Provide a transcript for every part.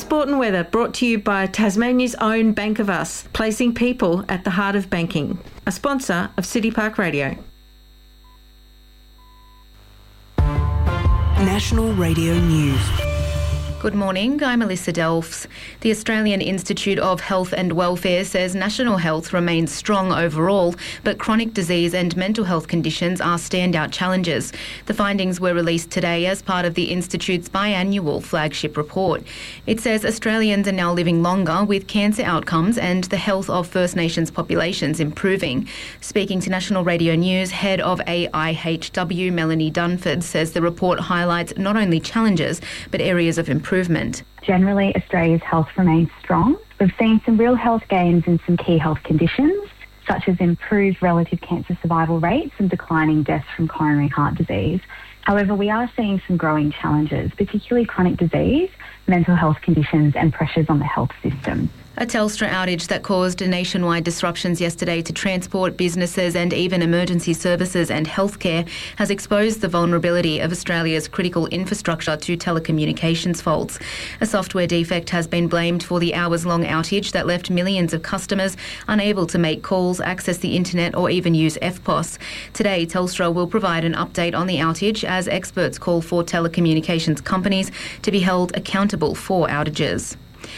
sport and weather brought to you by Tasmania's own Bank of Us, placing people at the heart of banking. A sponsor of City Park Radio. National Radio News. Good morning, I'm Melissa Delfs. The Australian Institute of Health and Welfare says national health remains strong overall, but chronic disease and mental health conditions are standout challenges. The findings were released today as part of the Institute's biannual flagship report. It says Australians are now living longer, with cancer outcomes and the health of First Nations populations improving. Speaking to National Radio News, head of AIHW Melanie Dunford says the report highlights not only challenges but areas of improvement. Generally, Australia's health remains strong. We've seen some real health gains in some key health conditions, such as improved relative cancer survival rates and declining deaths from coronary heart disease. However, we are seeing some growing challenges, particularly chronic disease, mental health conditions and pressures on the health system. A Telstra outage that caused nationwide disruptions yesterday to transport, businesses and even emergency services and healthcare has exposed the vulnerability of Australia's critical infrastructure to telecommunications faults. A software defect has been blamed for the hours-long outage that left millions of customers unable to make calls, access the internet or even use EFTPOS. Today, Telstra will provide an update on the outage as experts call for telecommunications companies to be held accountable for outages.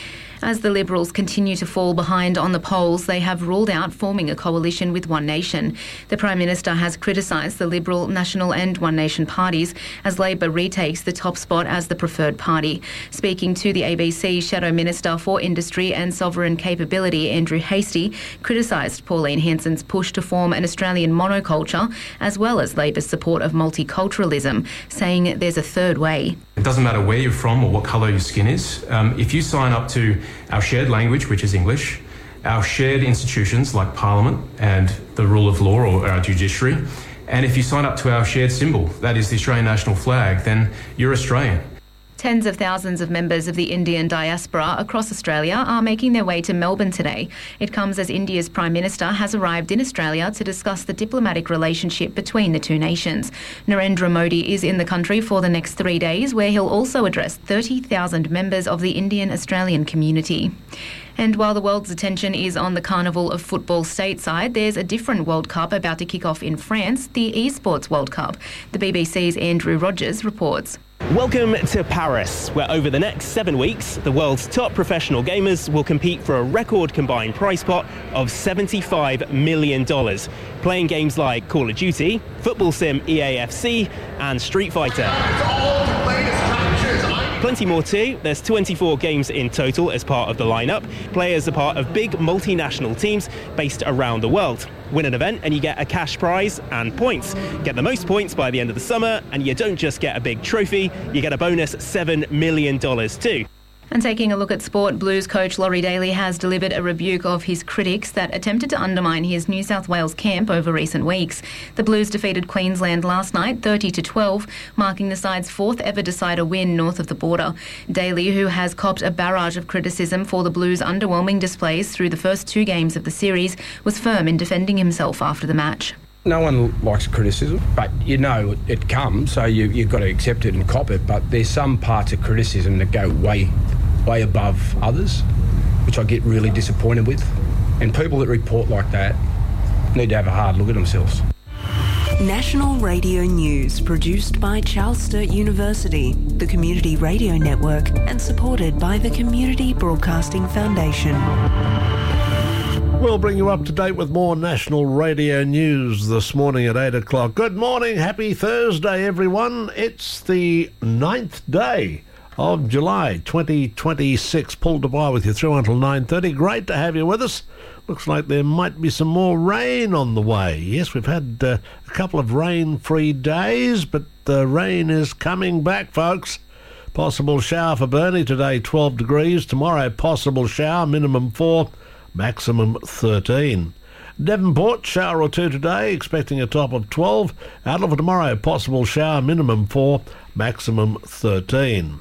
As the Liberals continue to fall behind on the polls, they have ruled out forming a coalition with One Nation. The Prime Minister has criticised the Liberal, National and One Nation parties as Labor retakes the top spot as the preferred party. Speaking to the ABC, Shadow Minister for Industry and Sovereign Capability, Andrew Hastie, criticised Pauline Hanson's push to form an Australian monoculture, as well as Labor's support of multiculturalism, saying there's a third way. It doesn't matter where you're from or what colour your skin is. If you sign up to our shared language, which is English, our shared institutions like Parliament and the rule of law or our judiciary, and if you sign up to our shared symbol, that is the Australian national flag, then you're Australian. Tens of thousands of members of the Indian diaspora across Australia are making their way to Melbourne today. It comes as India's Prime Minister has arrived in Australia to discuss the diplomatic relationship between the two nations. Narendra Modi is in the country for the next 3 days, where he'll also address 30,000 members of the Indian-Australian community. And while the world's attention is on the Carnival of Football stateside, there's a different World Cup about to kick off in France, the Esports World Cup. The BBC's Andrew Rogers reports. Welcome to Paris, where over the next 7 weeks, the world's top professional gamers will compete for a record combined prize pot of $75 million, playing games like Call of Duty, Football Sim EAFC and Street Fighter. Plenty more too. There's 24 games in total as part of the lineup. Players are part of big multinational teams based around the world. Win an event and you get a cash prize and points. Get the most points by the end of the summer and you don't just get a big trophy, you get a bonus $7 million too. And taking a look at sport, Blues coach Laurie Daly has delivered a rebuke of his critics that attempted to undermine his New South Wales camp over recent weeks. The Blues defeated Queensland last night 30-12, marking the side's fourth ever decider win north of the border. Daly, who has copped a barrage of criticism for the Blues' underwhelming displays through the first two games of the series, was firm in defending himself after the match. No one likes criticism, but you know it comes, so you've got to accept it and cop it. But there's some parts of criticism that go way above others, which I get really disappointed with. And people that report like that need to have a hard look at themselves. National Radio News, produced by Charles Sturt University, the Community Radio Network, and supported by the Community Broadcasting Foundation. We'll bring you up to date with more National Radio News this morning at 8 o'clock. Good morning, happy Thursday, everyone. It's the 9th day of July 2026. Paul DeBar with you through until 9:30. Great to have you with us. Looks like there might be some more rain on the way. Yes, we've had a couple of rain-free days, but the rain is coming back, folks. Possible shower for Burnie today, 12 degrees. Tomorrow, possible shower, minimum 4. Maximum 13. Devonport, shower or two today, expecting a top of 12. Outlook for tomorrow, possible shower, minimum 4, maximum 13.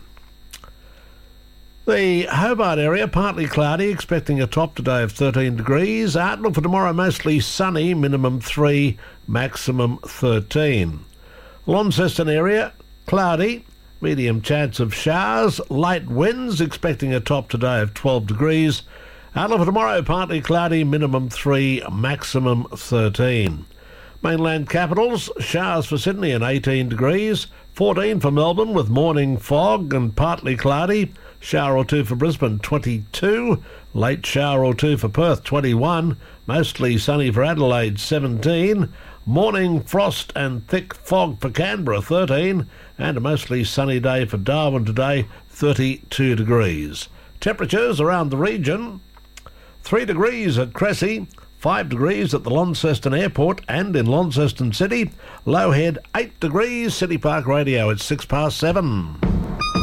The Hobart area, partly cloudy, expecting a top today of 13 degrees. Outlook for tomorrow, mostly sunny, minimum 3, maximum 13. Launceston area, cloudy, medium chance of showers, light winds, expecting a top today of 12 degrees. Outlook for tomorrow, partly cloudy, minimum 3, maximum 13. Mainland capitals, showers for Sydney and 18 degrees, 14 for Melbourne with morning fog and partly cloudy, shower or two for Brisbane, 22, late shower or two for Perth, 21, mostly sunny for Adelaide, 17, morning frost and thick fog for Canberra, 13, and a mostly sunny day for Darwin today, 32 degrees. Temperatures around the region, 3 degrees at Cressy, 5 degrees at the Launceston Airport and in Launceston City. Low Head 8 degrees. City Park Radio at 7:06.